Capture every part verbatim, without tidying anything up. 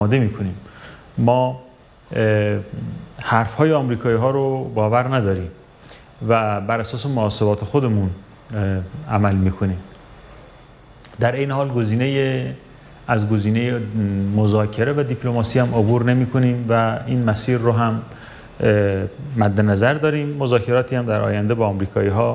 آماده میکنیم. ما حرفهای آمریکایی ها رو باور نداریم و بر اساس محاسبات خودمون عمل میکنیم. در این حال گزینه از گزینه مذاکره و دیپلماسی هم عبور نمیکنیم و این مسیر رو هم مد نظر داریم. مذاکراتی هم در آینده با آمریکایی ها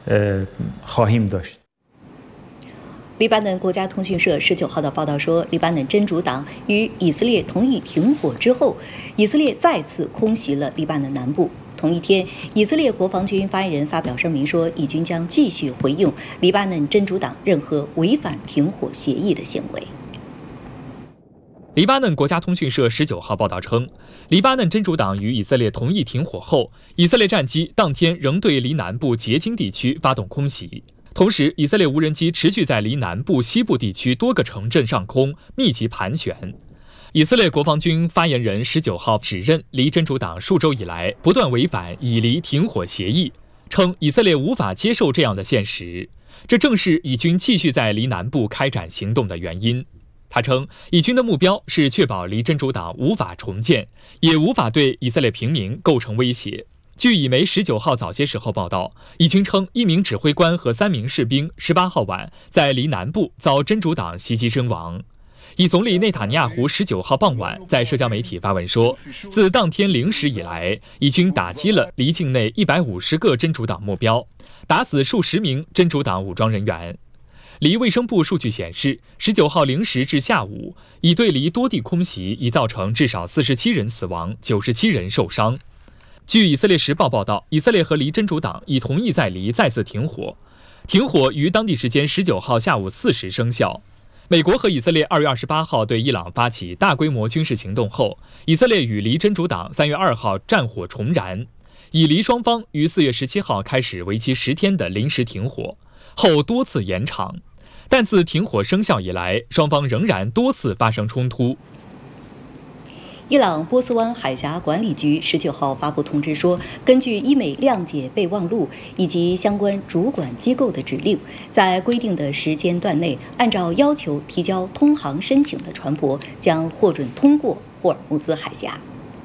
خواهیم داشت. 黎巴嫩国家通讯社十九号的报道说，黎巴嫩真主党与以色列同意停火之后，以色列再次空袭了黎巴嫩南部。同一天，以色列国防军发言人发表声明说，以军将继续回应黎巴嫩真主党任何违反停火协议的行为。 黎巴嫩国家通讯社十九号报道称，黎巴嫩真主党与以色列同意停火后，以色列战机当天仍对黎南部结晶地区发动空袭。 同时，以色列无人机持续在黎南部、西部地区多个城镇上空密集盘旋。以色列国防军发言人十九号指认黎真主党数周以来不断违反以黎停火协议，称以色列无法接受这样的现实，这正是以军继续在黎南部开展行动的原因。他称，以军的目标是确保黎真主党无法重建，也无法对以色列平民构成威胁。 据以媒十九号早些时候报道，以军称一名指挥官和三名士兵十八号晚在黎南部遭真主党袭击身亡。以总理内塔尼亚胡十九号傍晚在社交媒体发文说，自当天零时以来，以军打击了黎境内一百五十个真主党目标，打死数十名真主党武装人员。黎卫生部数据显示，十九号零时至下午，已对黎多地空袭已造成至少四十七人死亡，九十七人受伤。 据以色列时报报道，以色列和黎真主党已同意在黎再次停火，停火于当地时间十九号下午四时生效。美国和以色列二月二十八号对伊朗发起大规模军事行动后，以色列与黎真主党三月二号战火重燃，以黎双方于四月十七号开始为期十天的临时停火，后多次延长，但自停火生效以来，双方仍然多次发生冲突。 伊朗波斯湾海峡管理局十九号发布通知说，根据伊美谅解备忘录以及相关主管机构的指令，在规定的时间段内，按照要求提交通航申请的船舶将获准通过霍尔木兹海峡。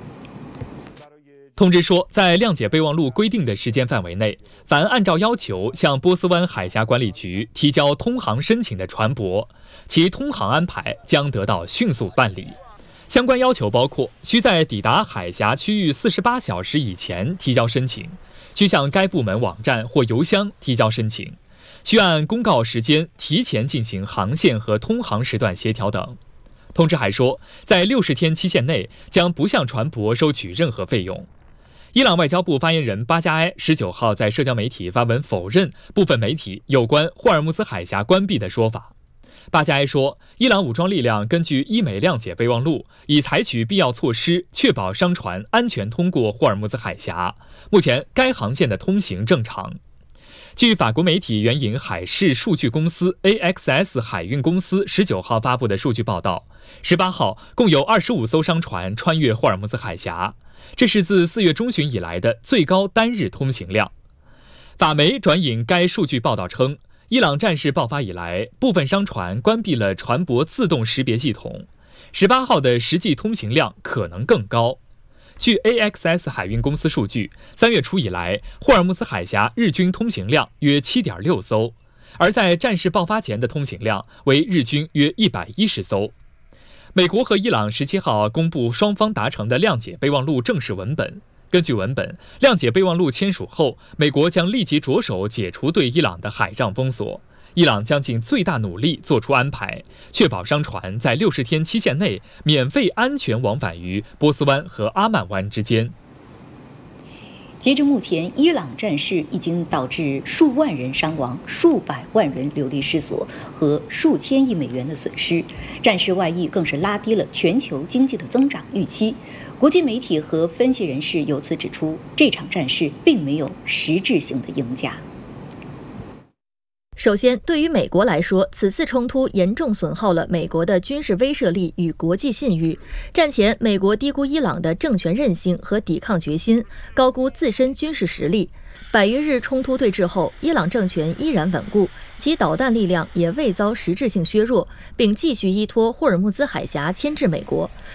通知说，在谅解备忘录规定的时间范围内，凡按照要求向波斯湾海峡管理局提交通航申请的船舶，其通航安排将得到迅速办理。 相关要求包括：需在抵达海峡区域四十八小时以前提交申请；需向该部门网站或邮箱提交申请；需按公告时间提前进行航线和通航时段协调等。通知还说，在六十天期限内将不向船舶收取任何费用。伊朗外交部发言人巴加埃十九号在社交媒体发文否认部分媒体有关霍尔木兹海峡关闭的说法。 巴加埃说，伊朗武装力量根据伊美谅解备忘录，已采取必要措施，确保商船安全通过霍尔木兹海峡。目前，该航线的通行正常。据法国媒体援引海事数据公司 A X S 海运公司十九号发布的数据报道，十八号共有二十五艘商船穿越霍尔木兹海峡，这是自四月中旬以来的最高单日通行量。法媒转引该数据报道称， 伊朗战事爆发以来，部分商船关闭了船舶自动识别系统。十八号的实际通行量可能更高。据 A X S 海运公司数据，三月初以来，霍尔木兹海峡日均通行量约 七点六艘，而在战事爆发前的通行量为日均约一百一十艘。美国和伊朗十七号公布双方达成的谅解备忘录正式文本。 根据文本，谅解备忘录签署后，美国将立即着手解除对伊朗的海上封锁。伊朗将尽最大努力做出安排，确保商船在六十天期限内免费安全往返于波斯湾和阿曼湾之间。 截至目前，伊朗战事已经导致数万人伤亡、数百万人流离失所和数千亿美元的损失。战事外溢更是拉低了全球经济的增长预期。 国际媒体和分析人士由此指出，这场战事并没有实质性的赢家。 首先，对于美国来说，此次冲突严重损耗了美国的军事威慑力与国际信誉。战前，美国低估伊朗的政权韧性和抵抗决心，高估自身军事实力。百余日冲突对峙后，伊朗政权依然稳固，其导弹力量也未遭实质性削弱，并继续依托霍尔木兹海峡牵制美国。